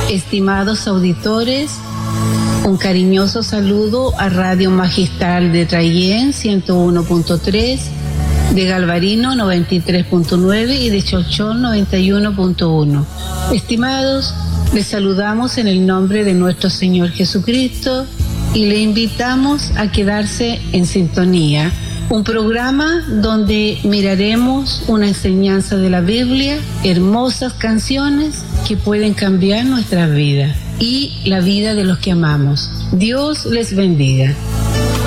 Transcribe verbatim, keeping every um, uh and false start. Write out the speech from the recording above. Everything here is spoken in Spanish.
Estimados auditores, un cariñoso saludo a Radio Magistral de Traillén ciento uno punto tres, de Galvarino noventa y tres punto nueve y de Cholchol noventa y uno punto uno. Estimados, les saludamos en el nombre de nuestro Señor Jesucristo y le invitamos a quedarse en sintonía. Un programa donde miraremos una enseñanza de la Biblia, hermosas canciones que pueden cambiar nuestras vidas y la vida de los que amamos. Dios les bendiga.